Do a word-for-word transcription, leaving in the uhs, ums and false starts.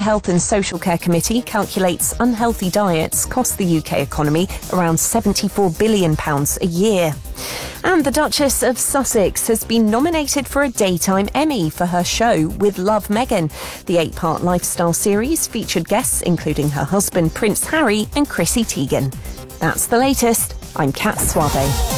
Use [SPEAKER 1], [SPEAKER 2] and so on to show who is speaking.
[SPEAKER 1] Health and Social Care Committee calculates unhealthy diets cost the U K economy around seventy-four billion pounds a year. And the Duchess of Sussex has been nominated for a Daytime Emmy for her show With Love, Meghan. The eight-part lifestyle series featured guests including her husband Prince Harry and Chrissy Teigen. That's the latest. I'm Kat Suave.